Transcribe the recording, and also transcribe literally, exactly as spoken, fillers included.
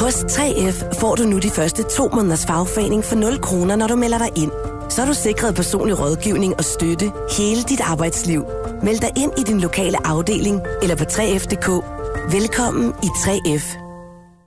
Hos tre F får du nu de første to måneders fagforening for nul kroner, når du melder dig ind. Så er du sikret personlig rådgivning og støtte hele dit arbejdsliv. Meld dig ind i din lokale afdeling eller på tre F punktum d k. Velkommen i tre F.